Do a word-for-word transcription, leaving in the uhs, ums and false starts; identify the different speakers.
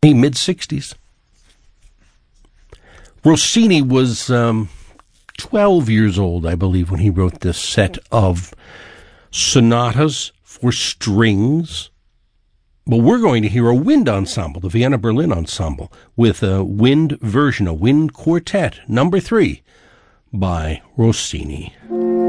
Speaker 1: mid-sixties. Rossini was um, twelve years old, I believe, when he wrote this set of sonatas for strings. But we're going to hear a wind ensemble, the Vienna Berlin Ensemble, with a wind version, a wind quartet, number three, by Rossini.